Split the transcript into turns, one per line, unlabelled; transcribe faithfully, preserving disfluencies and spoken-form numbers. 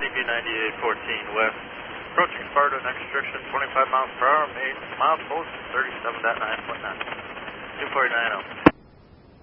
C B ninety-eight fourteen west. Approaching Sparta, next restriction twenty-five miles per hour, made miles post thirty-seven point nine point nine. two forty-nine oh.